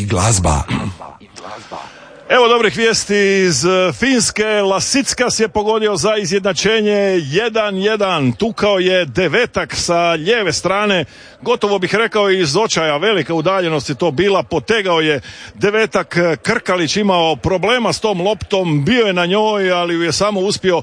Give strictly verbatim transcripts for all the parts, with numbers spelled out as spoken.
i glazba. Evo dobrih vijesti iz Finske. Lasickas je pogodio za izjednačenje jedan jedan. Tukao je Devetak sa lijeve strane. Gotovo bih rekao iz očaja, velika udaljenost je to bila. Potegao je Devetak. Krkalić imao problema s tom loptom. Bio je na njoj, ali ju je samo uspio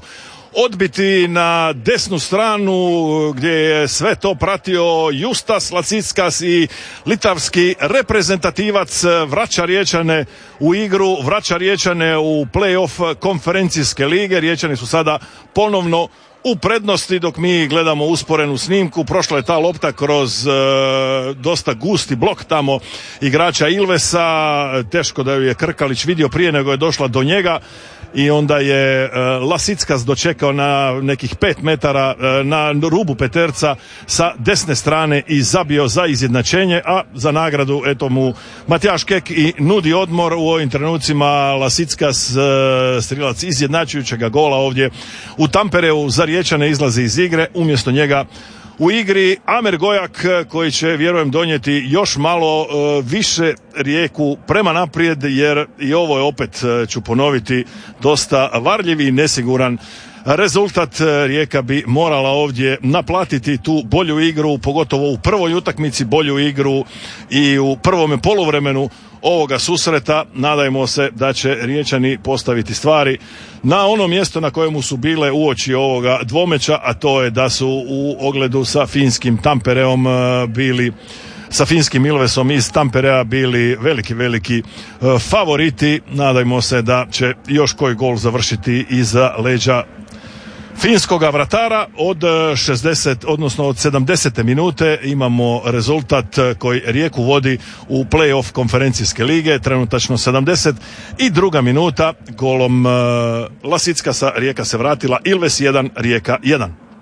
odbiti na desnu stranu gdje je sve to pratio Justas Lasickas i litavski reprezentativac vraća Riječane u igru, vraća Riječane u play-off konferencijske lige. Riječani su sada ponovno u prednosti dok mi gledamo usporenu snimku. Prošla je ta lopta kroz e, dosta gusti blok tamo igrača Ilvesa. Teško da ju je Krkalić vidio prije nego je došla do njega. I onda je e, Lasickas dočekao na nekih pet metara e, na rubu peterca sa desne strane i zabio za izjednačenje, a za nagradu eto mu Matijaš Kek i nudi odmor. U ovim trenucima Lasickas, e, strilac izjednačujućega gola ovdje u Tampereu za Riječane, izlazi iz igre. Umjesto njega u igri Amer Gojak, koji će, vjerujem, donijeti još malo e, više Rijeku prema naprijed, jer i ovo je opet, e, ću ponoviti, dosta varljiv i nesiguran rezultat. Rijeka bi morala ovdje naplatiti tu bolju igru, pogotovo u prvoj utakmici bolju igru i u prvome poluvremenu ovoga susreta. Nadajmo se da će Riječani postaviti stvari na ono mjesto na kojemu su bile uoči ovoga dvomeća, a to je da su u ogledu sa finskim Tampereom bili, sa finskim Ilvesom iz Tamperea bili veliki, veliki favoriti. Nadajmo se da će još koji gol završiti iza leđa finskoga vratara. Od šezdeset, odnosno od sedamdesete minute imamo rezultat koji Rijeku vodi u play-off konferencijske lige. Trenutačno sedamdeset druga minuta golom Lasickasa Rijeka se vratila. Ilves jedan, Rijeka jedan.